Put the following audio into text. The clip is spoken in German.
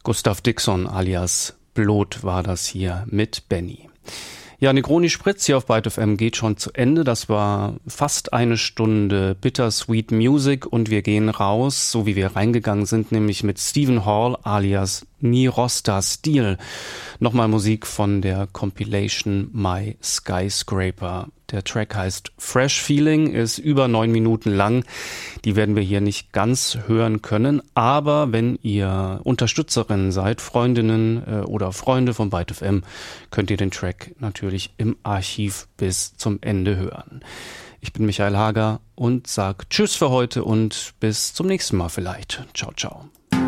Gustav Dixon alias Blot war das hier mit Benny. Ja, Negroni Spritz hier auf Byte FM geht schon zu Ende. Das war fast eine Stunde Bittersweet Music und wir gehen raus, so wie wir reingegangen sind, nämlich mit Stephen Hall alias Nirosta Steel. Nochmal Musik von der Compilation My Skyscraper. Der Track heißt Fresh Feeling, ist über 9 Minuten lang. Die werden wir hier nicht ganz hören können, aber wenn ihr Unterstützerinnen seid, Freundinnen oder Freunde von Byte FM, könnt ihr den Track natürlich im Archiv bis zum Ende hören. Ich bin Michael Hager und sag Tschüss für heute und bis zum nächsten Mal vielleicht. Ciao, ciao.